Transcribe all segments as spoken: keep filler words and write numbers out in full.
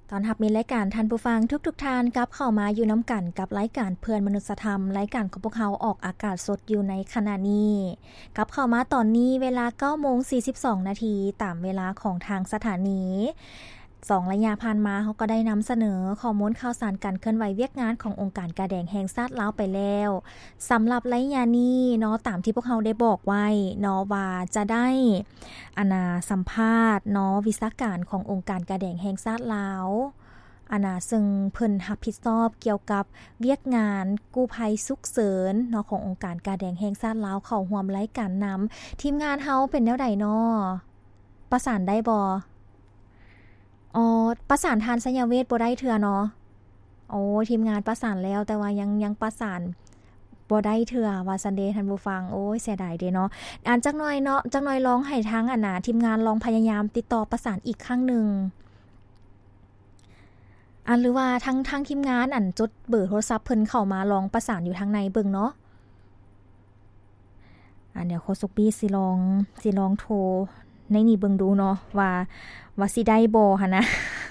ตอนรับมีรายการท่านผู้ฟังทุกๆท่านกลับเข้ามาอยู่น้ำกันกับรายการเพื่อนมนุษยธรรมรายการของพวกเขาออกอากาศสดอยู่ในขณะนี้กลับเข้ามาตอนนี้เวลา เก้าโมงสี่สิบสอง นาทีตามเวลาของทางสถานีสองระยะผ่านมาเขาก็ได้นำเสนอข้อมูลข่าวสารการเคลื่อนไหวเวียกงานขององค์การกาแดงแห่งชาติลาวไปแล้วสำหรับระยะนี้เนาะตามที่พวกเขาได้บอกไว้เนาะว่าจะได้อานาสัมภาษณ์เนาะวิชาการขององค์การกาแดงแห่งชาติลาวอานาซึ่งเพิ่นรับผิดชอบเกี่ยวกับเวียกงานกู้ภัยฉุกเฉินเนาะขององค์การกาแดงแห่งชาติลาวเข้าร่วมรายการนำทีมงานเฮาเป็นแนวใดเนาะประสานได้บ่อ๋อประสานทานสัญญาเวทบ่ได้เทื่อเนาะโอ้ทีมงานประสานแล้วแต่ว่ายังยังประสานบ่ได้เทื่อว่าซันเดย์ท่านผู้ฟังโอ้ยเสียดายเด้เนาะอ่านจักหน่อยเนาะจักหน่อยลองให้ทางอันน่ะทีมงานลองพยายามติดต่อประสานอีกครั้งนึงอันหรือว่าทางทางทีมงานอันจดเบอร์โทรศัพท์เพิ่นเข้ามาลองประสานอยู่ทางในเบิ่งเนาะอันเดี๋ยวโคสุกบี้สิลองสิลองโทรในนี่เบิ่งดูเนาะว่าว่าสิได้บ่หั่นนะ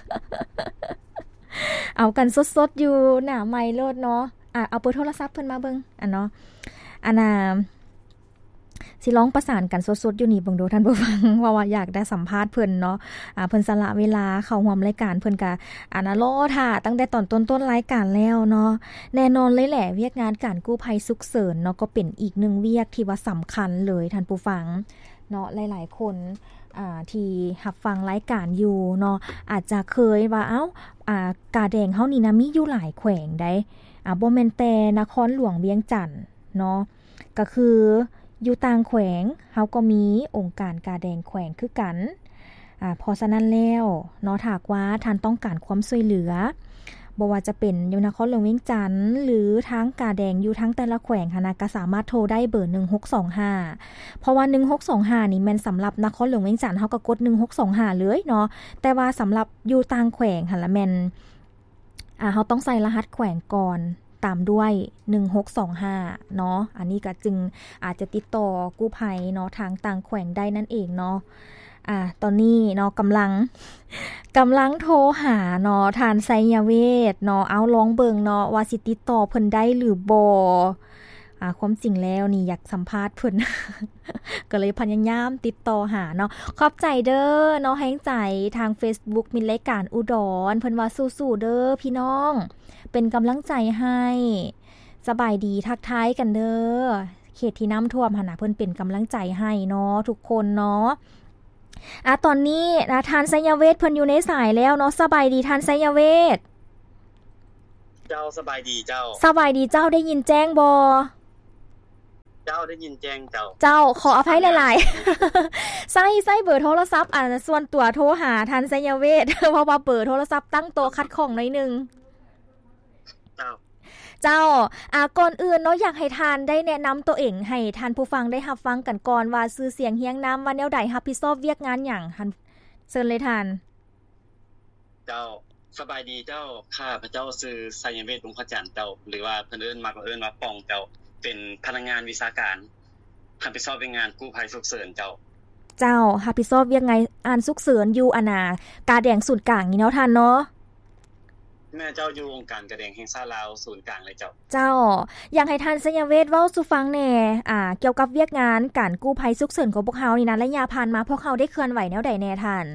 เอากันสดๆอยู่หน้าไมค์โลดเนาะอ่ะเอาเบอร์โทรศัพท์เพิ่นมาเบิ่งอันเนาะอันน่ะสิลองประสานกันสดๆอยู่นี่เบิ่งดูท่านผู้ฟังว่าว่าอยากได้สัมภาษณ์เพิ่นเนาะอ่าเพิ่นสละเวลาเข้าร่วมรายการเพิ่นก็อันน่ะรอท่าตั้งแต่ตอนต้นๆรายการแล้วเนาะแน่นอนเลยแหละเวียกงานการกู้ภัยฉุกเฉินเนาะก็เป็นอีกหนึ่งเวียกที่ว่าสำคัญเลยท่านผู้ฟังเนาะหลายๆคนอ่าที่รับฟังรายการอยู่เนาะอาจจะเคยว่าเอ้าอ่ากาแดงเฮานี่นะมีอยู่หลายแขวงได้อ่าบ่แม่นแต่นครหลวงเวียงจันทน์เนาะก็คืออยู่ต่างแขวงเฮาก็มีองค์การกาแดงแขวงคือกันอ่าเพราะฉะนั้นแล้วเนาะถ้าว่าท่านต้องการความช่วยเหลือบ่ว่าจะเป็นอยู่นครหลวงเวียงจันทน์หรือทางกาแดงอยู่ทั้งแต่ละแขวงค่ะนะก็สามารถโทรได้เบอร์หนึ่งหกสองห้าเพราะว่าหนึ่งหกสองห้านี่แม่นสำหรับนครหลวงเวียงจันทน์เฮาก็กดหนึ่งหกสองห้าเลยเนาะแต่ว่าสำหรับอยู่ต่างแขวงค่ะละแม่นอ่าเฮาต้องใส่รหัสแขวงก่อนตามด้วยหนึ่งหกสองห้าเนาะอันนี้ก็จึงอาจจะติดต่อกู้ภัยเนาะทางต่างแขวงได้นั่นเองเนาะอ่าตอนนี้เนาะกำลังกำลังโทรหาเนาะทานไสยเวทเนาะเอาลองเบิ่งเนาะว่าสิติดต่อเพิ่นได้หรือบ่อ่าความจริงแล้วนี่อยากสัมภาษณ์เพิ่น ก็เลยพยายามติดต่อหาเนาะขอบใจเด้อเนาะให้ใจทาง Facebook มีรายการอุดรเพิ่นว่าสู้ๆเด้อพี่น้องเป็นกำลังใจให้สบายดีทักทายกันเด้อเขตที่น้ำท่วมหั่นน่ะเพิ่นเป็นกำลังใจให้เนาะทุกคนเนาะอ่ะตอนนี้นะทานไสยเวทเพิ่นอยู่ในสายแล้วเนาะสบายดีทานไสยเวทเจ้าสบายดีเจ้าสบายดีเจ้าได้ยินแจ้งบ่เจ้าได้ยินแจ้งเจ้าเจ้าขออภัยหลายๆใส่ใส่เบอร์โทรศัพท์อ่ะส่วนตัวโทรหาทานไสยเวทเพราะว่าเบอร์โทรศัพท์ตั้งโตคัดของหน่อยนึงเจ้าเจ้าอ่าก่อนอื่นเนาะอยากให้ทานได้แนะนำตัวเองให้ท่านผู้ฟังได้รับฟังกันก่อนว่าชื่อเสียงเฮียงนามว่าแนวใดรับผิดชอบเวียกงานหยังท่านเชิญเลยท่านเจ้าสบายดีเจ้าข้าพระเจ้าชื่อไสยเวทวงศ์ขจันทร์เจ้าหรือว่าเพิ่นเอิ้นมักเอิ้นว่าป้องเจ้าเป็นพนักงานวิชาการรับผิดชอบเวียกงานกู้ภัยฉุกเฉินเจ้าเจ้ารับผิดชอบเวียกงานอ่านฉุกเฉินอยู่อนากาแดงศูนย์กลางนี่เนาะท่านเนาะแม่เจ้าอยู่องค์การกาแดงแห่งชาติลาวศูนย์กลางเลยเจ้าเจ้าอยากให้ท่านไสยเวทเว้าสู่ฟังแหน่อ่าเกี่ยวกับเวียกงานการกู้ภัยฉุกเฉินของพวกเฮานี่นะระยะผ่านมาพวกเฮาได้เคลื่อนไหวแนวใดแน่ท่าน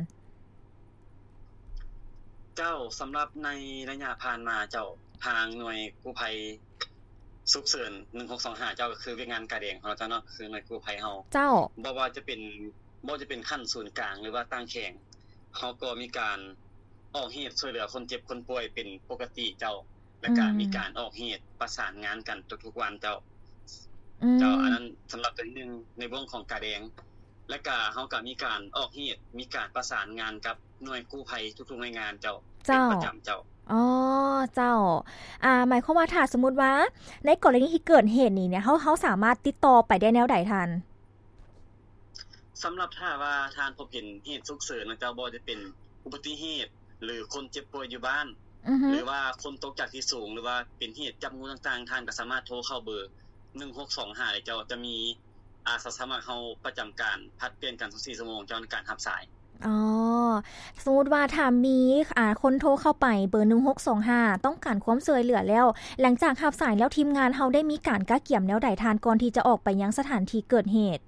เจ้าสำหรับในระยะผ่านมาเจ้าทางหน่วยกู้ภัยฉุกเฉินหนึ่งหกสองห้าเจ้าก็คือเวียกงานกาแดงของเราเจ้าเนาะคือหน่วยกู้ภัยเฮาเจ้าบ่ว่าจะเป็นบ่จะเป็นขั้นศูนย์กลางหรือว่าต่างแขวงเฮาก็มีการออกเหตุช่วยเหลือคนเจ็บคนป่วยเป็นปกติเจ้าและก็มีการออกเหตุประสานงานกันทุกๆวันเจ้าเจ้าอันนั้นสำหรับตัวนึงในวงของกาแดงและก็เฮาก็มีการออกเหตุมีการประสานงานกับหน่วยกู้ภัยทุกๆหน่วยงานเจ้าเป็นประจำเจ้าอ๋อเจ้าอ่าหมายความว่าถ้าสมมุติว่าในกรณีที่เกิดเหตุนี้เนี่ยเฮาเฮาสามารถติดต่อไปได้แนวใดทันสำหรับถ้าว่าทางพบเห็นเหตุฉุกเฉินเจ้าบ่จะเป็นอุบัติเหตุหรือคนเจ็บป่วยอยู่บ้านหรือว่าคนตกจากที่สูงหรือว่าเป็นเหตุจับงูต่างๆท่านก็สามารถโทรเข้าเบอร์หนึ่งหกสองห้าได้เจ้าจะมีอาสาสมัครเฮาประจำการผลัดเปลี่ยนกันทุกสี่ชั่วโมงเจ้าในการรับสายอ๋อสมมุติว่าถ้ามีอ่าคนโทรเข้าไปเบอร์หนึ่งหกสองห้าต้องการความช่วยเหลือแล้วหลังจากรับสายแล้วทีมงานเฮาได้มีการกะเกี่ยมแนวใดทานก่อนที่จะออกไปยังสถานที่เกิดเหตุ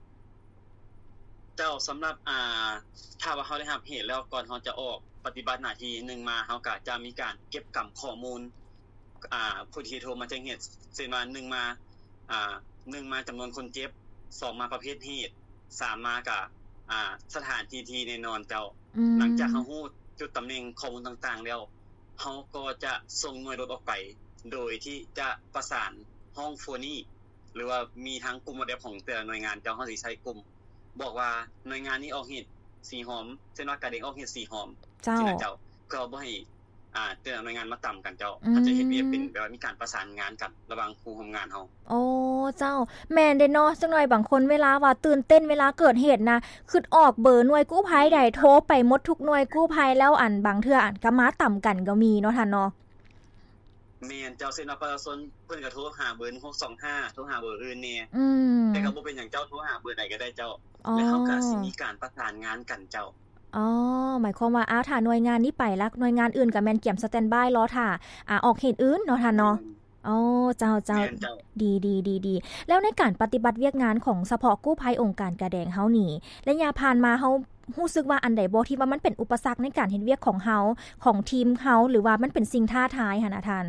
เจ้าสำหรับอ่าถ้าว่าเฮาได้รับเหตุแล้วก่อนเฮาจะออกปฏิบัติหน้าที่หนึ่งมาเฮาก็จะมีการเก็บกำข้อมูลอ่าผู้ที่โทรมาแจ้งเหตุเช่นว่าหนึ่งมาอ่าหนึ่งมาจํานวนคนเจ็บสองมาประเภทเหตุสามมาก็อ่าสถานที่ที่แน่นอนเจ้าหลังจากเฮาฮู้จุดตำแหน่งข้อมูลต่างๆแล้วเฮาก็จะส่งหน่วยรถออกไปโดยที่จะประสานห้องโฟนี่หรือว่ามีทั้งกลุ่มระดับของแต่ละหน่วยงานเจ้าเฮาสิใช้กลุ่มบอกว่าหน่วยงานนี้ออกเหตุสีหอมเช่นว่ากระเด็งออกเหตุสีหอมเจ้าเจ้าก็บ่ให้อ่าแต่ละหน่วยงานมาต่ํากันเจ้าเขาจะเฮ็ดเวียกเป็นแบบว่ามีการประสานงานกันระหว่างผู้ร่วมงานเฮาโอ้เจ้าแม่นเด้เนาะจังหน่อยบางคนเวลาว่าตื่นเต้นเวลาเกิดเหตุนะคิดออกเบอร์หน่วยกู้ภัยใดโทรไปหมดทุกหน่วยกู้ภัยแล้วอันบางเทื่ออันก็มาต่ํากันก็มีเนาะท่านเนาะแม่นเจ้าเส้นประชาชนเพิ่นก็โทรหาเบอร์หนึ่งหกสองห้าโทรหาเบอร์อื่นแน่อืมแต่ก็บ่เป็นหยังเจ้าโทรหาเบอร์ใดก็ได้เจ้าแล้วเฮาก็สิมีการประสานงานกันเจ้าอ๋อหมายความว่าอ้าวถ้าหน่วยงานนี้ไปแล้วหน่วยงานอื่นก็แม่นเกี่ยมสแตนด์บายรอท่าอ่าออกเหตุอื่นเนาะท่านเนาะอ๋อเจ้าๆดีๆๆๆแล้วในการปฏิบัติเวียกงานของเฉพาะกู้ภัยองค์การกระแดงเฮานี่ระยะผ่านมาเฮารู้สึกว่าอันใดบ่ที่ว่ามันเป็นอุปสรรคในการเฮ็ดเวียกของเฮาของทีมเฮาหรือว่ามันเป็นสิ่งท้าทายหั่นน่ะท่าน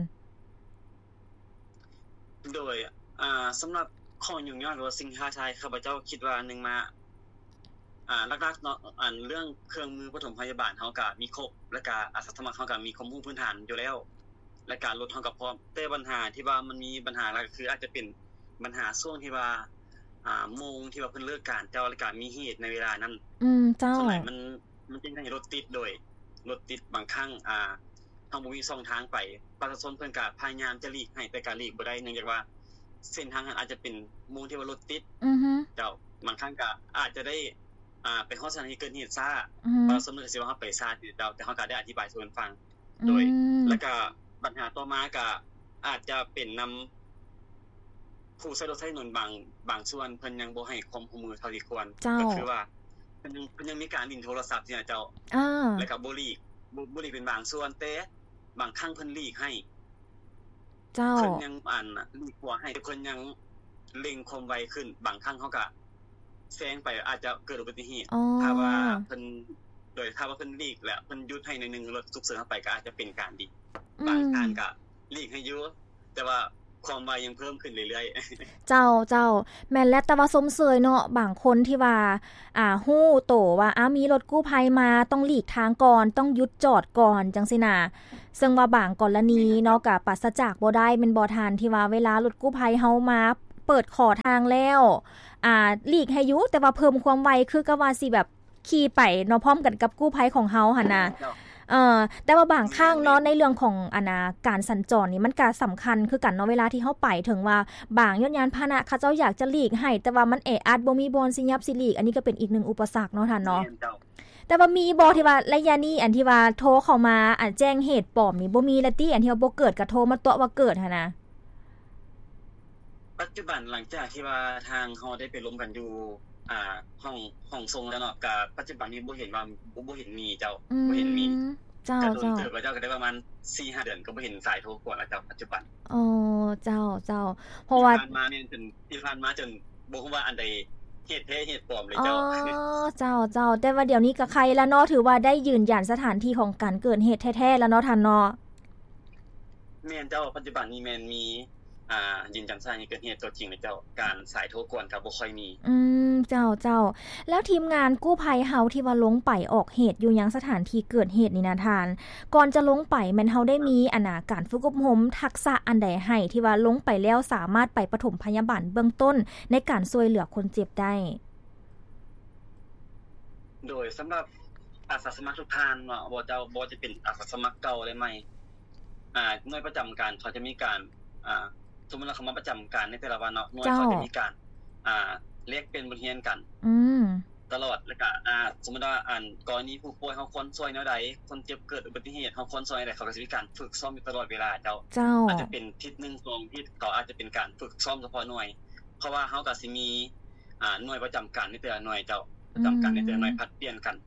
โดยอ่าสำหรับข้อยุ่งยากหรือว่าสิ่งท้าทายข้าพเจ้าคิดว่าหนึ่งมาอ่าหลักๆเนาะอันเรื่องเครื่องมือปฐมพยาบาลเฮาก็มีครบแล้วก็อาสาสมัครเฮาก็มีความรู้พื้นฐานอยู่แล้วและการรถเฮาก็พร้อมแต่ปัญหาที่ว่ามันมีปัญหาหลักก็คืออาจจะเป็นปัญหาช่วงที่ว่าอ่าโมงที่ว่าเพิ่นเลิกการเจ้าแล้วก็มีเหตุในเวลานั้นอืมเจ้าส่วนใหญ่มันมันจึงให้รถติดโดยรถติดบางครั้งอ่าเฮาบ่มีช่องทางไปประชาชนเพิ่นก็พยายามจะหลีกให้แต่ก็หลีกบ่ได้เนื่องจากว่าเส้นทางนั้นอาจจะเป็นโมงที่ว่ารถติดอือฮึเจ้าบางครั้งก็อาจจะได้อ่าไปฮอดสถานที่เกิดเหตุช้าประชาชนก็สิว่าเฮาไปช้าที่เจ้าแต่เฮาก็ได้อธิบายสู่เพิ่นฟังโดยแล้วก็ปัญหาต่อมาก็อาจจะเป็นนําผู้ใช้รถใช้ถนนบางบางส่วนเพิ่นยังบ่ให้ความร่วมมือเท่าที่ควรก็คือว่าเพิ่นยังเพิ่นยังมีการลิ้นโทรศัพท์นี่น่ะเจ้าอาแล้วก็บ่หลีกบ่หลีกเป็นบางส่วนแต่บางครั้งเพิ่นหลีกให้เจ้าเพิ่นยังอันหลีกหัวให้แต่เพิ่นยังเร่งความไวขึ้นบางครั้งเฮาก็แซงไปอาจจะเกิดอุบัติเหตุถ้าว่าเพิ่นโดยถ้าว่าเพิ่นหลีกแล้วเพิ่นหยุดให้หน่อยนึงรถฉุกเฉินเฮาไปก็อาจจะเป็นการดีบางท่านก็หลีกให้อยู่แต่ว่าความไวยังเพิ่มขึ้นเรื่อยๆเจ้าเจ้าแม่นแล้วแต่ว่าสมเสยเนาะบางคนที่ว่าอ่าฮู้โตว่าอ้ามีรถกู้ภัยมาต้องหลีกทางก่อนต้องหยุดจอดก่อนจังซี่น่ะซึ่งว่าบางกรณีเนาะก็ปราศจากบ่ได้แม่นบ่ทานที่ว่าเวลารถกู้ภัยเฮามาเปิดขอทางแล้วอ่าหลีกให้อยู่แต่ว่าเพิ่มความไวคือก็ว่าสิแบบขี่ไปเนาะพร้อมกันกับกู้ภัยของเฮาหั่นน่ะเอ่อแต่ว่าบางครั้งเนาะในเรื่องของอานาการสัญจรนี่มันก็สําคัญคือกันเนาะเวลาที่เฮาไปถึงว่าบางยานยานพาหนะเขาเจ้าอยากจะหลีกให้แต่ว่ามันแออัดบ่มีบอนสิยับสิหลีกอันนี้ก็เป็นอีกหนึ่งอุปสรรคเนาะท่านเนาะแต่ว่ามีบ่ที่ว่าระยะนี้อันที่ว่าโทรเข้ามาอันแจ้งเหตุปลอมนี่บ่มีละติอันที่ว่าบ่เกิดก็โทรมาตัวว่าเกิดหั่นน่ะปัจจุบันหลังจากที่ว่าทางเฮาได้ไปล้มกันอยู่อ่าห้องห้องทรงแล้วเนาะก็ปัจจุบันนี้บ่เห็นว่าบ่เห็นมีเจ้าบ่เห็นมีเจ้าเจ้าเจ้าก็ได้ประมาณ สี่ห้า เดือนก็บ่เห็นสายโทรกวนแล้วเจ้าปัจจุบันอ๋อเจ้าๆเพราะว่าผ่านมานี่จนที่ผ่านมาจนบ่ฮู้ว่าอันใดเหตุแท้เหตุปลอมเลยเจ้าอ๋อเจ้าๆแต่ว่าเดี๋ยวนี้ก็ใครแล้วเนาะถือว่าได้ยืนยันสถานที่ของการเกิดเหตุแท้ๆแล้วเนาะท่านเนาะแม่นเจ้าปัจจุบันนี้แม่นมีอ่ายืนยันสถานที่เกิดเหตุตัวจริงเลยเจ้าการสายโทรกวนก็บ่ค่อยมีอืมเจ้าๆแล้วทีมงานกู้ภัยเฮาที่ว่าลงไปออกเหตุอยู่ยังสถานที่เกิดเหตุนี่นะท่านก่อนจะลงไปแม่นเฮาได้มีอานาการฝึกอบรมทักษะอันใดให้ที่ว่าลงไปแล้วสามารถไปปฐมพยาบาลเบื้องต้นในการช่วยเหลือคนเจ็บได้โดยสำหรับอาสาสมัครทุกท่านเนาะบ่เจ้าบ่จะเป็นอาสาสมัครเก่าหรือใหม่อ่าหน่วยประจําการเขาจะมีการอ่าสมมุติว่าเขามาประจําการในแต่ละวันเนาะหน่วยเขาจะมีการอ่าเรียกเป็นบทเรียนกันอืมตลอดแล้วก็อ่าสมมุติว่าอันกรณีผู้ป่วยเฮาควรช่วยแนวใดคนเจ็บเกิดอุบัติเหตุเฮาควรช่วยแนวใดเขาก็สิมีการฝึกซ้อมอยู่ตลอดเวลาเจ้าอาจจะเป็นทิศหนึ่งสองทิศเขาอาจจะเป็นการฝึกซ้อมเฉพาะหน่วยเพราะว่าเฮาก็สิมีอ่าหน่วยประจําการในแต่ละหน่วยเจ้าประจําการในแต่ละหน่วยผลัดเปลี่ยนกัน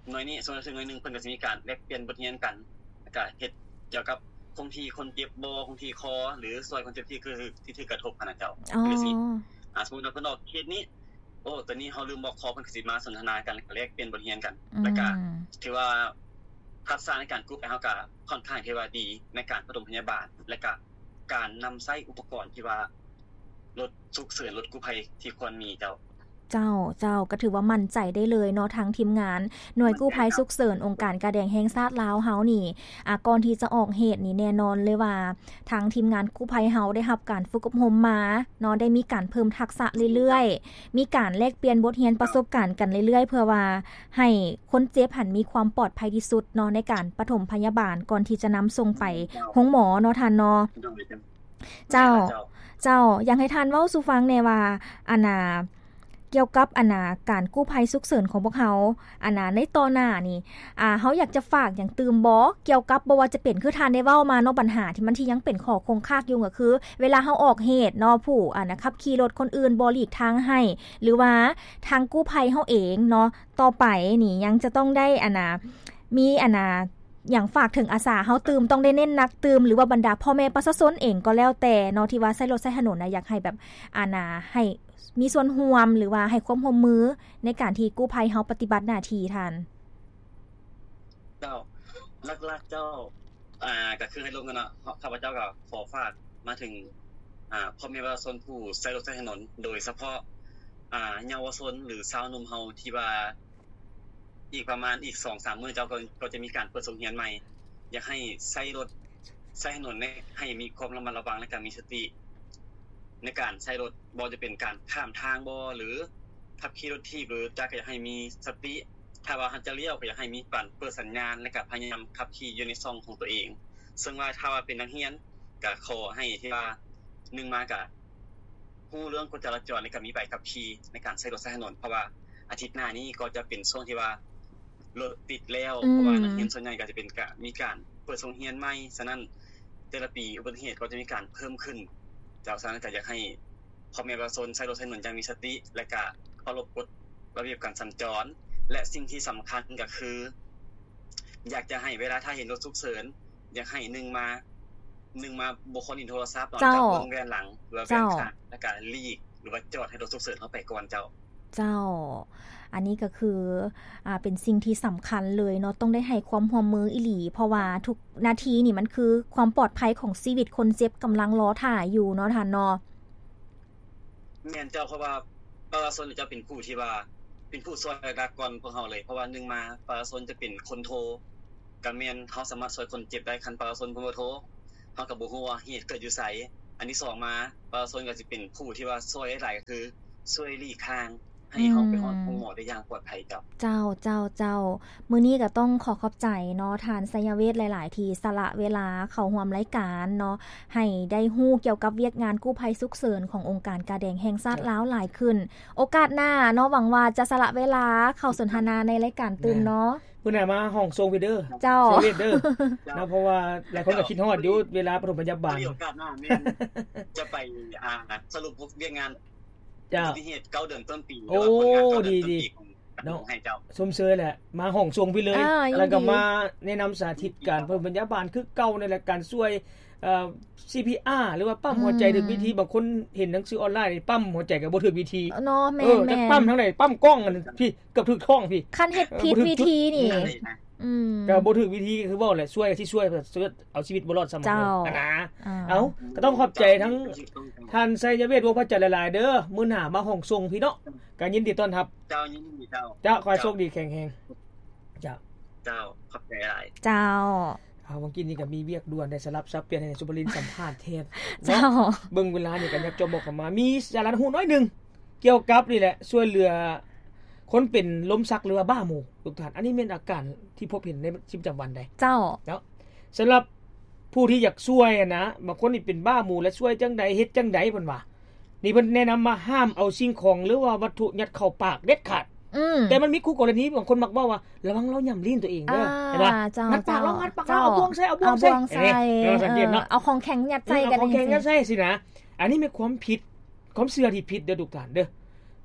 หน่วยนี้ส่วนนึงหน่วยนึงเพิ่นก็สิมีการแลกเปลี่ยนบทเรียนกันแล้วก็เฮ็ดเกี่ยวกับคงที่คนเจ็บบ่คงที่คอหรือซอยคนเจ็บที่คือที่ถือกระทบกันนะเจ้าคือสิอ่าสมมุติว่าเพิ่นออกเคสนี้โอ้ตัวนี้เฮาลืมบอกคอเพิ่นก็สิมาสนทนากันแลกเปลี่ยนบทเรียนกันแล้วก็ถือว่าทักษะในการกู้ภัยเฮาก็ค่อนข้างที่ว่าดีในการปฐมพยาบาลและก็การนำใช้อุปกรณ์ที่ว่ารถฉุกเฉินรถกู้ภัยที่ควรมีเจ้าเจ้าเจ้าก็ถือว่ามั่นใจได้เลยเนาะทางทีมงานหน่วยกู้ภัยฉุกเฉินองค์การกาแดงแห่งชาติลาวเฮานี่อ่าก่อนที่จะออกเหตุนี่แน่นอนเลยว่าทางทีมงานกู้ภัยเฮาได้รับการฝึกอบรมมาเนาะได้มีการเพิ่มทักษะเรื่อยๆมีการแลกเปลี่ยนบทเรียนประสบการณ์กันเรื่อยๆเพื่อว่าให้คนเจ็บหันมีความปลอดภัยที่สุดเนาะในการปฐมพยาบาลก่อนที่จะนำส่งไปโรงหมอเนาะท่านเนาะเจ้าเจ้าอยากให้ท่านเว้าสู่ฟังแน่ว่าอันน่ะเกี่ยวกับอันน่ะการกู้ภัยฉุกเฉินของพวกเฮาอันน่ะในตอนหน้านี่อ่าเฮาอยากจะฝากหยังตื่มบ่เกี่ยวกับบ่ว่าจะเป็นคือท่านได้เว้ามาเนาะปัญหาที่มันที่ยังเป็นข้อคงคากอยู่ก็คือเวลาเฮาออกเหตุเนาะผู้อันน่ะขับขี่รถคนอื่นบ่หลีกทางให้หรือว่าทางกู้ภัยเฮาเองเนาะต่อไปนี่ยังจะต้องได้อันน่ะมีอันน่ะอย่างฝากถึงอาสาเฮาตื่มต้องได้เน้นนักตื่มหรือว่าบรรดาพ่อแม่ประชาชนเองก็แล้วแต่เนาะที่ว่าใช้รถใช้ถนนน่ะอยากให้แบบอันน่ะให้มีส่วนร่วมหรือว่าให้ความร่วมมือในการที่กู้ภัยเฮาปฏิบัติหน้าที่ท่านเจ้าลักๆเจ้าอ่าก็คือให้ลงกันเนาะข้าพเจ้าก็ขอฝากมาถึงอ่าพ่อแม่ประชาชนผู้ใช้รถใช้ถนนโดยเฉพาะอ่าเยาวชนหรือชาวหนุ่มเฮาที่ว่าอีกประมาณอีก สองสาม มื้อเจ้าก็ก็จะมีการเปิดโรงเรียนใหม่อยากให้ใช้รถใช้ถนนเนี่ยให้มีความระมัดระวังและการมีสติในการใช้รถบ่จะเป็นการข้ามทางบ่หรือขับขี่รถทีบหรือจักก็อยากให้มีสติถ้าว่าหันจะเลี้ยวก็อยากให้มีการเปิดสัญญาณและก็พยายามขับขี่อยู่ในช่องของตัวเองซึ่งว่าถ้าว่าเป็นนักเรียนก็ขอให้ที่ว่าหนึ่งมาก็ฮู้เรื่องกฎจราจรในการมีใบขับขี่ในการใช้รถใช้ถนนเพราะว่าอาทิตย์หน้านี้ก็จะเป็นช่วงที่ว่ารถติดแล้วเพราะว่านักเรียนส่วนใหญ่ก็จะเป็นการมีการเปิดโรงเรียนใหม่ฉะนั้นแต่ละปีอุบัติเหตุก็จะมีการเพิ่มขึ้นเจ้าสารก็อยากให้พ่อแม่ประชาชนใช้รถใช้ถนนอย่างมีสติและก็เคารพกฎระเบียบการสัญจรและสิ่งที่สำคัญก็คืออยากจะให้เวลาถ้าเห็นรถฉุกเฉินอยากให้หนึ่งมาหนึ่งมาบ่คนอินโทรศัพท์ตอนจับเบิ่งแว่นหลังหรือว่าแว่นข้างแล้วก็หลีกหรือว่าจอดให้รถฉุกเฉินเข้าไปก่อนเจ้าเจ้าอันนี้ก็คืออ่าเป็นสิ่งที่สำคัญเลยเนาะต้องได้ให้ความร่วมมืออีหลีเพราะว่าทุกนาทีนี่มันคือความปลอดภัยของชีวิตคนเจ็บกำลังรอท่าอยู่เนาะท่านเนาะแม่นเจ้าเพราะว่าประชาชนจะเป็นผู้ที่ว่าเป็นผู้ช่วยเหลือก่อนพวกเฮาเลยเพราะว่าหนึ่งมาประชาชนจะเป็นคนโทรก็แม่นเฮาสามารถช่วยคนเจ็บได้คันประชาชนบ่โทรเฮาก็บ่ฮู้ว่าเหตุเกิดอยู่ไสอันที่สองมาประชาชนก็สิเป็นผู้ที่ว่าช่วยได้หลายก็คือช่วยหลีกทางให้เฮาไปฮอดหมอได้อย่างปลอดภัยเจ้าเจ้าเจ้าเจ้ามื้อนี้ก็ต้องขอขอบใจเนาะท่านไสยเวชหลายๆที่สละเวลาเข้าร่วมรายการเนาะให้ได้ฮู้เกี่ยวกับเวียกงานกู้ภัยฉุกเฉินขององค์การกาแดงแห่งชาติลาวหลายขึ้นโอกาสหน้าเนาะหวังว่าจะสละเวลาเข้าสนทนาในรายการตื่นเนาะมื้อหน้ามาห้องทรงวิเดอร์เจ้าเซเว่นเด้อนะเพราะว่าหลายคนก็คิดฮอดอยู่เวลาปฐมพยาบาลมีโอกาสหน้าแม่นจะไปอ่าสรุปเวียกงานจ้าที่เหตุเก้าเดือนต้นปีโอ้ดีๆเนาะให้เจ้าสมเสยแหละมาห้องทรงพี่เลยแล้วก็มาแนะนำสาธิตการปฐมพยาบาลคือเก่าในรายการช่วยเอ่อ ซี พี อาร์ หรือว่าปั๊มหัวใจถึกวิธีบางคนเห็นหนังสือออนไลน์ปั๊มหัวใจก็บ่ถูกวิธีเนาะแม่ๆเออปั๊มทั้งไหนปั๊มกล้องกันพี่เกือบถูกท้องพี่คันเฮ็ดผิดวิธีนี่อืมก็บ่ถูกวิธีคือเว้าแหละช่วยที่ช่วยเอาชีวิตบ่รอดซะมื้อนะเอ้าก็ต้องขอบใจทั้งท่านไสยเวชวงศ์พัฒน์หลายๆเด้อมื้อหน้ามาห้องทรงพี่เนาะก็ยินดีต้อนรับเจ้ายินดีเจ้าเจ้าขอให้โชคดีแข็งแรงเจ้าเจ้าขอบใจหลายเจ้าเอาเมื่อกี้นี่ก็มีเวียกด่วนได้สลับซับเปลี่ยนให้สุภรินสัมภาษณ์แทนเจ้าเบิ่งเวลานี่ก็อยากจะบอกเข้ามามีสาระหูน้อยนึงเกี่ยวกับนี่แหละช่วยเหลือคนเป็นลมชักหรือว่าบ้าหมู่ทุกท่านอันนี้เป็นอาการที่พบเห็นในชีวิตประจำวันได้เจ้าเนาะสำหรับผู้ที่อยากช่วยนะบางคนนี่เป็นบ้าหมู่และช่วยจังใดเฮ็ดจังใดเพิ่นว่านี่เพิ่นแนะนำมาห้ามเอาสิ่งของหรือว่าวัตถุยัดเข้าปากเด็ดขาดแต่มันมีคู่กรณีบางคนมักว่าว่าระวังเราย่ำลิ้นตัวเองเด้อเห็นบ่งัดปากเรางัดปากเราเอาบ่วงใส่เอาบ่วงใส่เอาสังเกตเนาะเอาของแข็งยัดใส่กันเอาของแข็งยัดใส่สินะอันนี้เป็นความผิดความเชื่อที่ผิดเด้อทุกท่านเด้อ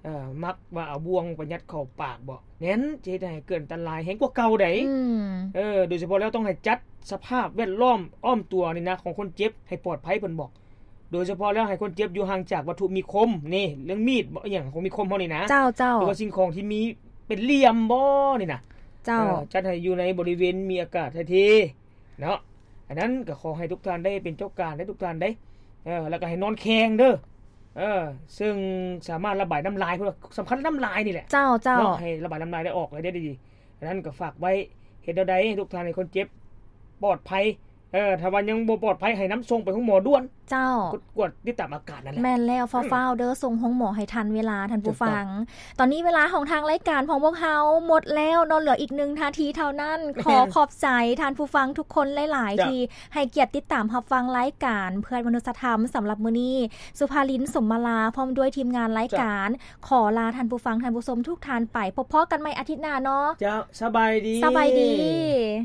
เอ่อมักว่าเอาบ่วงไปยัดเข้าปากบ่แน่นสิเฮ็ดให้เกิดอันตรายแฮงกว่าเก่าได้อืมเออโดยเฉพาะแล้วต้องให้จัดสภาพแวดล้อมอ้อมตัวนี่นะของคนเจ็บให้ปลอดภัยเพิ่นบอกโดยเฉพาะแล้วให้คนเจ็บอยู่ห่างจากวัตถุมีคมนี่เรื่องมีดบ่อหยังของมีคมเฮานี่นะเจ้าๆหรือว่าสิ่งของที่มีเป็นเหลี่ยมบ่นี่นะเจ้าจัดให้อยู่ในบริเวณมีอากาศถ่ายเทเนาะอันนั้นก็ขอให้ทุกท่านได้เป็นเจ้าการได้ทุกท่านได้เออแล้วก็ให้นอนแข็งเด้อเออซึ่งสามารถระบายน้ำลายเพราะสำคัญน้ำลายนี่แหละเจ้าๆเนาะให้ระบายน้ำลายได้ออกได้ดีๆอันนั้นก็ฝากไว้เฮ็ดได้ให้ทุกท่านให้คนเจ็บปลอดภัยเออถ้าว่ายังบ่ปลอดภัยให้น้ำส่งไปห้องหมอด่วนเจ้ากวดติดตามอาการนั่นแหละแม่นแล้วฟ้าวๆเด้อส่งห้องหมอให้ทันเวลาท่านผู้ฟังตอนนี้เวลาของทางรายการของพวกเฮาหมดแล้วเนาะเหลืออีกหนึ่งนาทีเท่านั้นขอขอบใจท่านผู้ฟังทุกคนหลายๆที่ให้เกียรติติดตามรับฟังรายการเพื่อนมนุษยธรรมสำหรับมื้อนี้สุภาลินสมมาลาพร้อมด้วยทีมงานรายการขอลาท่านผู้ฟังท่านผู้ชมทุกท่านไปพบพบกันใหม่อาทิตย์หน้าเนาะจ้าสบายดีสบายดี